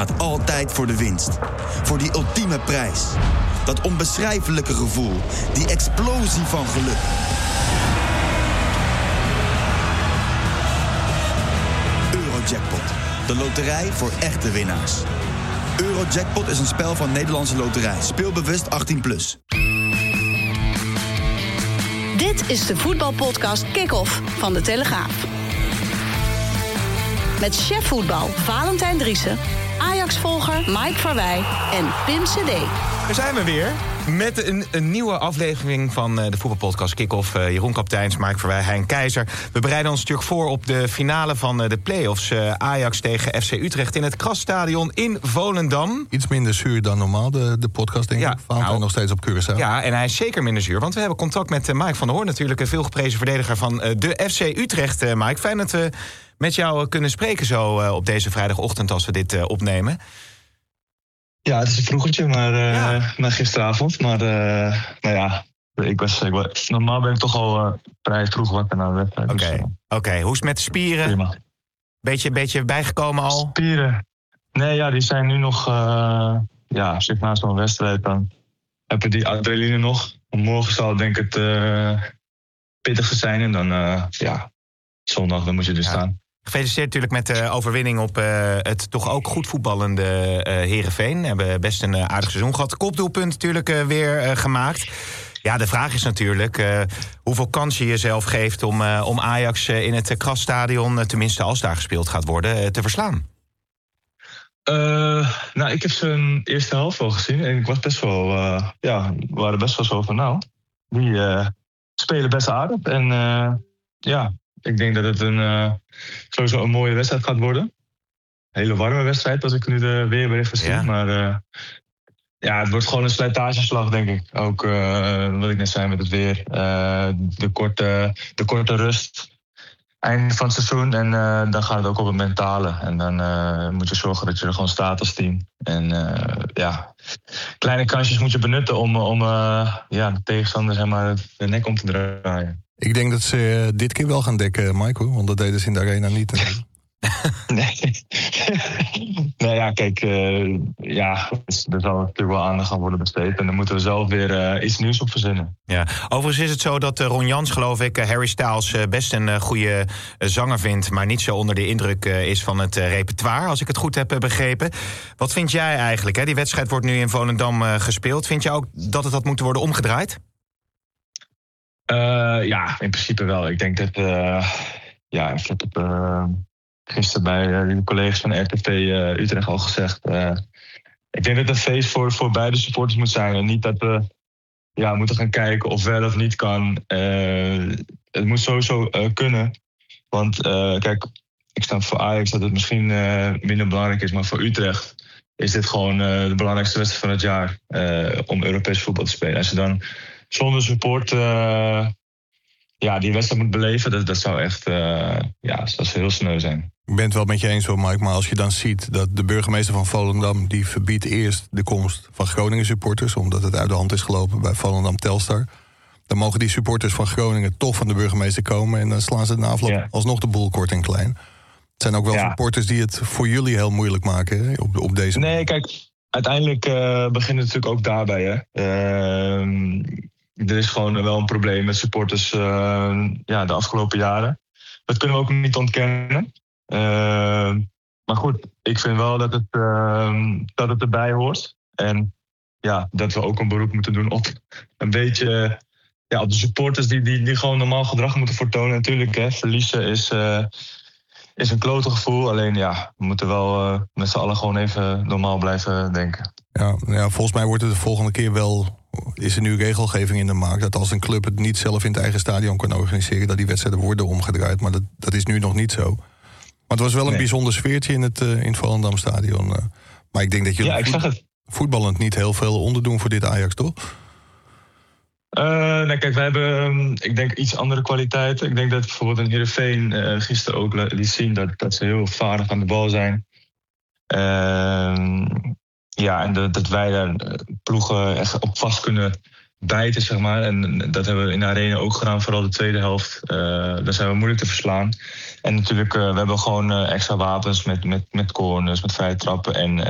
gaat altijd voor de winst. Voor die ultieme prijs. Dat onbeschrijfelijke gevoel. Die explosie van geluk. Eurojackpot. De loterij voor echte winnaars. Eurojackpot is een spel van Nederlandse Loterij. Speelbewust 18+. Dit is de voetbalpodcast Kick-Off van De Telegraaf. Met chef voetbal Valentijn Driessen, Ajax-volger Mike Verwij en Pim CD. Daar zijn we weer met een nieuwe aflevering van de voetbalpodcast Kick-Off. Jeroen Kapteins, Mike Verwij, Hein Keizer. We bereiden ons natuurlijk voor op de finale van de play-offs. Ajax tegen FC Utrecht in het Krasstadion in Volendam. Iets minder zuur dan normaal, de podcast, denk ik. Valentijn nog steeds op Curaçao. Ja, en hij is zeker minder zuur, want we hebben contact met Mike van der Hoorn, natuurlijk een veelgeprezen verdediger van de FC Utrecht. Mike, fijn dat we met jou kunnen spreken zo op deze vrijdagochtend als we dit opnemen. Ja, het is een vroegertje, maar na gisteravond. Maar nou ja, normaal ben ik toch al vrij vroeg wakker na de wedstrijd. Oké. Hoe is het met de spieren? Prima. Beetje bijgekomen al? Spieren? Nee, ja, die zijn nu nog... zeg na zo'n wedstrijd, dan hebben die adrenaline nog. Morgen zal het denk ik het pittigste zijn. En dan, zondag, dan moet je er staan. Gefeliciteerd natuurlijk met de overwinning op het toch ook goed voetballende Heerenveen. We hebben best een aardig seizoen gehad. Kopdoelpunt natuurlijk weer gemaakt. Ja, de vraag is natuurlijk hoeveel kans je jezelf geeft om Ajax in het Krasstadion, tenminste als daar gespeeld gaat worden, te verslaan. Ik heb zijn eerste helft wel gezien. En ik was best wel, we waren best wel zo van die spelen best aardig. En ik denk dat het sowieso een mooie wedstrijd gaat worden. Een hele warme wedstrijd, als ik nu de weerberichten zie. Ja. Maar het wordt gewoon een slijtageslag, denk ik. Ook wat ik net zei met het weer. De korte rust. Einde van het seizoen. En dan gaat het ook op het mentale. En dan moet je zorgen dat je er gewoon staat als team. En kleine kansjes moet je benutten om de tegenstander zeg maar, de nek om te draaien. Ik denk dat ze dit keer wel gaan dekken, Michael. Want dat deden ze in de arena niet. Er zal natuurlijk wel aandacht gaan worden besteed. En dan moeten we zelf weer iets nieuws op verzinnen. Ja. Overigens is het zo dat Ron Jans, geloof ik, Harry Styles best een goede zanger vindt, maar niet zo onder de indruk is van het repertoire, als ik het goed heb begrepen. Wat vind jij eigenlijk? Hè? Die wedstrijd wordt nu in Volendam gespeeld. Vind je ook dat het had moeten worden omgedraaid? In principe wel. Ik denk dat ik heb het gisteren bij de collega's van RTV Utrecht al gezegd. Ik denk dat het een feest voor beide supporters moet zijn. En niet dat we moeten gaan kijken of wel of niet kan. Het moet sowieso kunnen. Want kijk, ik snap voor Ajax dat het misschien minder belangrijk is. Maar voor Utrecht is dit gewoon de belangrijkste wedstrijd van het jaar. Om Europees voetbal te spelen. Als je dan zonder support die wedstrijd moet beleven, dat zou echt dat zou heel sneu zijn. Ik ben het wel met je eens hoor, Mike, maar als je dan ziet dat de burgemeester van Volendam, die verbiedt eerst de komst van Groningen supporters, omdat het uit de hand is gelopen bij Volendam Telstar, dan mogen die supporters van Groningen toch van de burgemeester komen en dan slaan ze na afloop alsnog de boel kort en klein. Het zijn ook wel supporters die het voor jullie heel moeilijk maken, hè, op deze manier. Nee, kijk, uiteindelijk begint het natuurlijk ook daarbij, hè. Er is gewoon wel een probleem met supporters de afgelopen jaren. Dat kunnen we ook niet ontkennen. Maar goed, ik vind wel dat het erbij hoort. En dat we ook een beroep moeten doen op een beetje op de supporters die gewoon normaal gedrag moeten vertonen. Natuurlijk, hè, verliezen is een klote gevoel. Alleen we moeten wel met z'n allen gewoon even normaal blijven denken. Ja, volgens mij wordt het de volgende keer wel, is er nu regelgeving in de maak, dat als een club het niet zelf in het eigen stadion kan organiseren, dat die wedstrijden worden omgedraaid. Maar dat is nu nog niet zo. Maar het was wel een bijzonder sfeertje in het Volendam stadion. Maar ik denk dat jullie voetballend niet heel veel onderdoen voor dit Ajax, toch? Kijk, wij hebben ik denk iets andere kwaliteiten. Ik denk dat bijvoorbeeld een Heerenveen gisteren ook liet zien dat ze heel vaardig aan de bal zijn. En dat wij daar ploegen echt op vast kunnen bijten, zeg maar. En dat hebben we in de arena ook gedaan, vooral de tweede helft. Daar zijn we moeilijk te verslaan. En natuurlijk, we hebben gewoon extra wapens met corners, met vrije trappen. En